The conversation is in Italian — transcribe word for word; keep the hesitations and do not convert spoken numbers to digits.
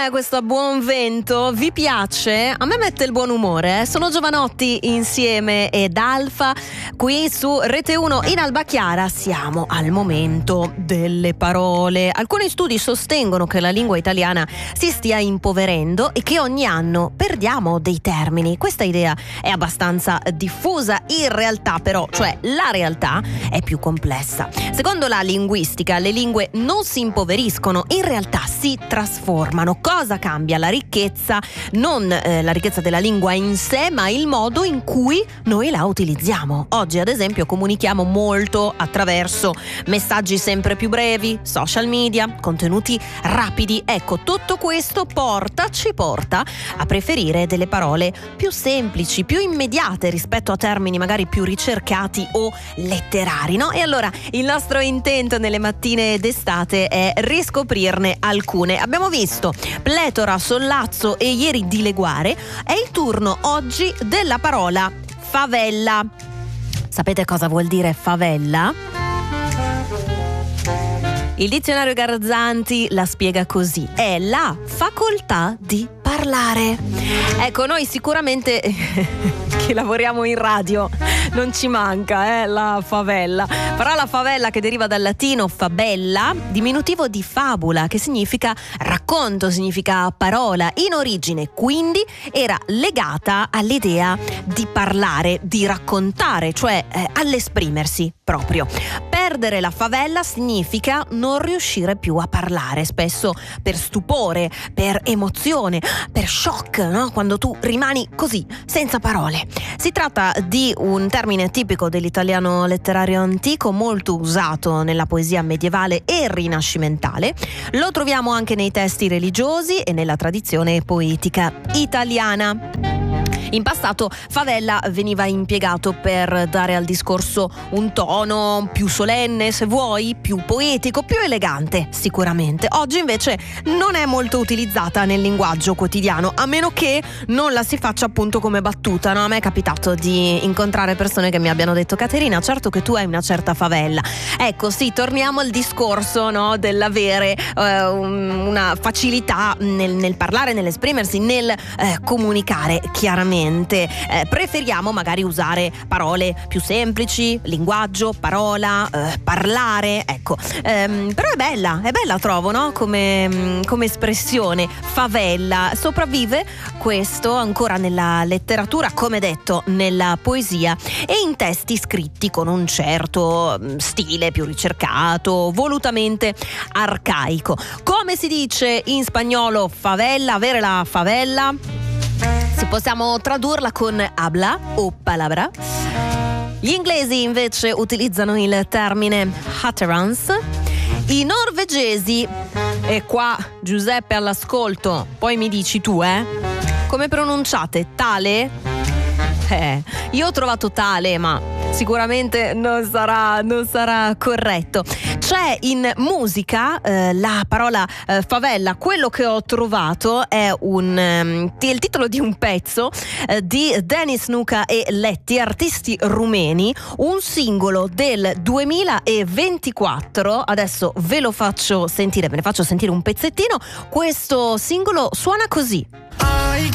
com'è questo buon vento? Vi piace? A me mette il buon umore, eh? Sono Giovanotti insieme ed Alfa qui su Rete uno in Alba Chiara. Siamo al momento delle parole. Alcuni studi sostengono che la lingua italiana si stia impoverendo e che ogni anno perdiamo dei termini. Questa idea è abbastanza diffusa, in realtà però, cioè la realtà è più complessa. Secondo la linguistica, le lingue non si impoveriscono, in realtà si trasformano. Cosa cambia? La ricchezza, non eh, la ricchezza della lingua in sé, ma il modo in cui noi la utilizziamo. Oggi, ad esempio, comunichiamo molto attraverso messaggi sempre più brevi, social media, contenuti rapidi. Ecco, tutto questo porta, ci porta a preferire delle parole più semplici, più immediate rispetto a termini magari più ricercati o letterari, no? E allora il nostro intento nelle mattine d'estate è riscoprirne alcune. Abbiamo visto pletora, sollazzo e ieri dileguare. È il turno oggi della parola favella. Sapete cosa vuol dire favella? Il dizionario Garzanti la spiega così: è la facoltà di parlare. Ecco, noi sicuramente che lavoriamo in radio non ci manca eh, la favella. Parola favella che deriva dal latino fabella, diminutivo di fabula, che significa racconto, significa parola. In origine quindi era legata all'idea di parlare, di raccontare, cioè eh, all'esprimersi proprio. Perdere la favella significa non riuscire più a parlare, spesso per stupore, per emozione, per shock, no? Quando tu rimani così, senza parole. Si tratta di un termine tipico dell'italiano letterario antico, molto usato nella poesia medievale e rinascimentale. Lo troviamo anche nei testi religiosi e nella tradizione poetica italiana. In passato favella veniva impiegato per dare al discorso un tono più solenne, se vuoi, più poetico, più elegante sicuramente. Oggi invece non è molto utilizzata nel linguaggio quotidiano, a meno che non la si faccia appunto come battuta, no? A me è capitato di incontrare persone che mi abbiano detto: Caterina, certo che tu hai una certa favella. Ecco, sì, torniamo al discorso, no? Dell'avere eh, una facilità nel, nel parlare, nell'esprimersi, nel eh, comunicare chiaramente. Eh, preferiamo magari usare parole più semplici, linguaggio, parola, eh, parlare, ecco. Ehm, però è bella, è bella trovo, no? Come, come espressione, favella. Sopravvive questo ancora nella letteratura, come detto, nella poesia e in testi scritti con un certo stile più ricercato, volutamente arcaico. Come si dice in spagnolo favela, avere la favela? Se possiamo tradurla con habla o palabra. Gli inglesi invece utilizzano il termine utterance. I norvegesi, e qua Giuseppe all'ascolto, poi mi dici tu, eh? Come pronunciate? Tale? Eh, io ho trovato tale, ma sicuramente non sarà, non sarà corretto. C'è in musica eh, la parola eh, favella. Quello che ho trovato è un, um, il titolo di un pezzo eh, di Denis Nuka e Letti, artisti rumeni, un singolo del duemilaventiquattro. Adesso ve lo faccio sentire, ve ne faccio sentire un pezzettino. Questo singolo suona così.